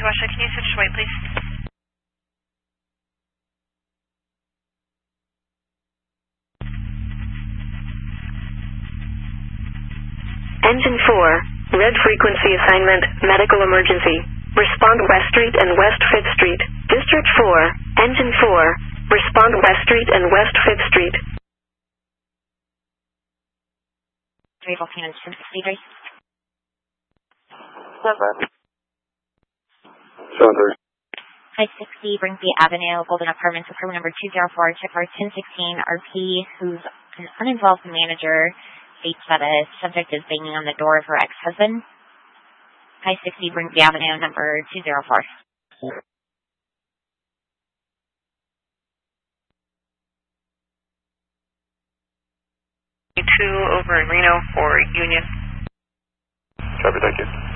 Russia, can you switch to white, please? Engine 4, red frequency assignment, medical emergency. Respond West Street and West 5th Street. District 4, Engine 4, respond West Street and West 5th Street. 3 Volcanoes, 63. 730. I-60, Brinsby Avenue, Golden Apartments, apartment number 204, check car 1016, RP, who's an uninvolved manager, states that a subject is banging on the door of her ex-husband. I-60, Brinsby Avenue, number 204. Two over in Reno for Union. Copy, thank you.